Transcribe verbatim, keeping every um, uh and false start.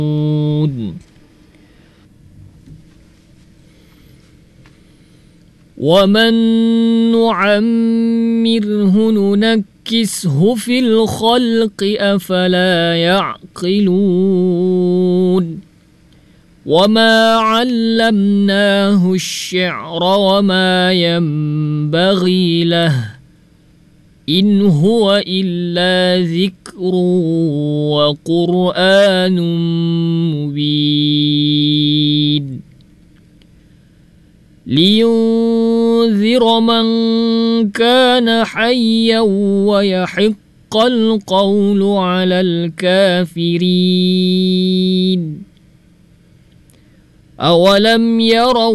ومن نعمره ننكسه في الخلق أفلا يعقلون وما علمناه الشعر وما ينبغي له إن هو إلا ذكر وقرآن مبين لينذر من كان حيا ويحق القول على الكافرين أولم يروا